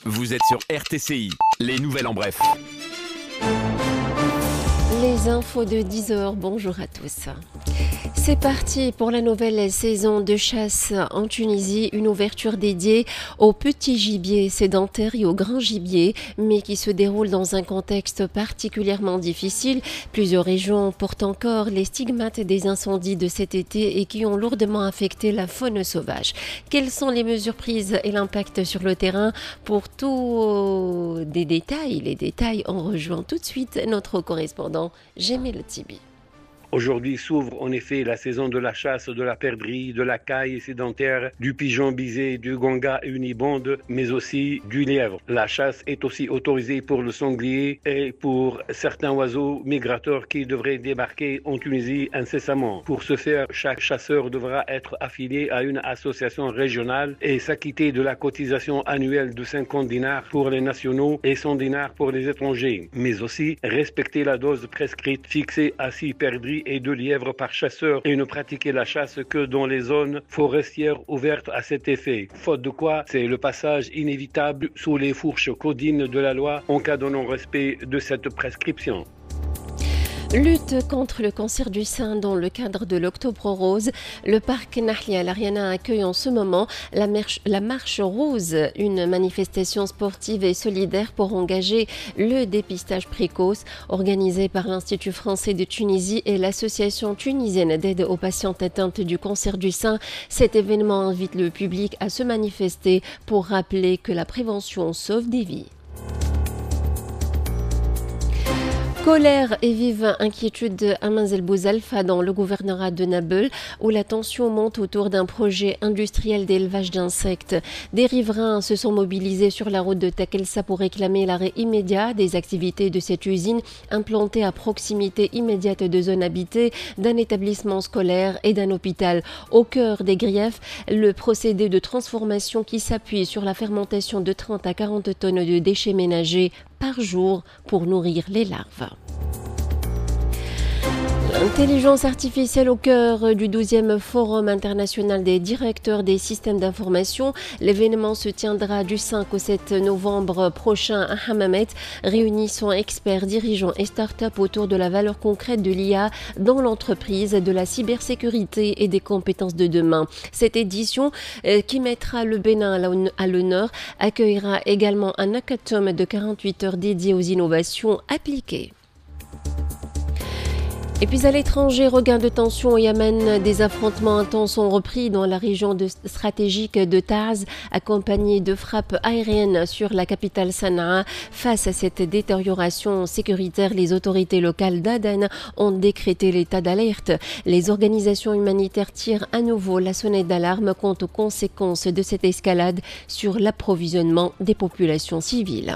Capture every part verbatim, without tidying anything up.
Vous êtes sur R T C I, les nouvelles en bref. Les infos de dix heures, bonjour à tous. C'est parti pour la nouvelle saison de chasse en Tunisie, une ouverture dédiée au petit gibier sédentaire et au grand gibier, mais qui se déroule dans un contexte particulièrement difficile. Plusieurs régions portent encore les stigmates des incendies de cet été et qui ont lourdement affecté la faune sauvage. Quelles sont les mesures prises et l'impact sur le terrain? Pour tous des détails, les détails, on rejoint tout de suite notre correspondant Jamil Tibi. Aujourd'hui s'ouvre en effet la saison de la chasse de la perdrix, de la caille sédentaire, du pigeon bisé, du ganga unibonde, mais aussi du lièvre. La chasse est aussi autorisée pour le sanglier et pour certains oiseaux migrateurs qui devraient débarquer en Tunisie incessamment. Pour ce faire, chaque chasseur devra être affilié à une association régionale et s'acquitter de la cotisation annuelle de cinquante dinars pour les nationaux et cent dinars pour les étrangers, mais aussi respecter la dose prescrite fixée à six perdrix et deux lièvres par chasseur et ne pratiquer la chasse que dans les zones forestières ouvertes à cet effet. Faute de quoi, c'est le passage inévitable sous les fourches codines de la loi en cas de non-respect de cette prescription. Lutte contre le cancer du sein dans le cadre de l'Octobre Rose. Le parc Nahlia Lariana accueille en ce moment la marche, la marche rose, une manifestation sportive et solidaire pour engager le dépistage précoce organisée par l'Institut français de Tunisie et l'Association tunisienne d'aide aux patientes atteintes du cancer du sein. Cet événement invite le public à se manifester pour rappeler que la prévention sauve des vies. Colère et vive inquiétude à Manzel Bouzalfa dans le gouvernorat de Nabeul où la tension monte autour d'un projet industriel d'élevage d'insectes. Des riverains se sont mobilisés sur la route de Takelsa pour réclamer l'arrêt immédiat des activités de cette usine implantée à proximité immédiate de zones habitées, d'un établissement scolaire et d'un hôpital. Au cœur des griefs, le procédé de transformation qui s'appuie sur la fermentation de trente à quarante tonnes de déchets ménagers par jour pour nourrir les larves. L'intelligence artificielle au cœur du douzième Forum international des directeurs des systèmes d'information. L'événement se tiendra du cinq au sept novembre prochain à Hammamet, réunissant experts, dirigeants et start-up autour de la valeur concrète de l'I A dans l'entreprise, de la cybersécurité et des compétences de demain. Cette édition, euh, qui mettra le Bénin à l'honneur, accueillera également un hackathon de quarante-huit heures dédié aux innovations appliquées. Et puis à l'étranger, regain de tension au Yémen, des affrontements intenses ont repris dans la région de, stratégique de Taz, accompagnés de frappes aériennes sur la capitale Sanaa. Face à cette détérioration sécuritaire, les autorités locales d'Aden ont décrété l'état d'alerte. Les organisations humanitaires tirent à nouveau la sonnette d'alarme quant aux conséquences de cette escalade sur l'approvisionnement des populations civiles.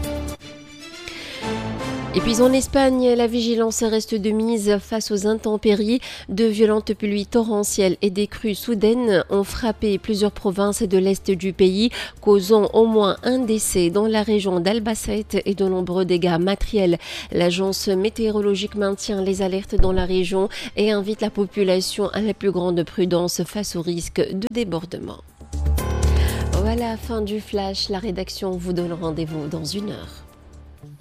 Et puis en Espagne, la vigilance reste de mise face aux intempéries. De violentes pluies torrentielles et des crues soudaines ont frappé plusieurs provinces de l'est du pays, causant au moins un décès dans la région d'Albacete et de nombreux dégâts matériels. L'agence météorologique maintient les alertes dans la région et invite la population à la plus grande prudence face au risque de débordement. Voilà, fin du flash. La rédaction vous donne rendez-vous dans une heure.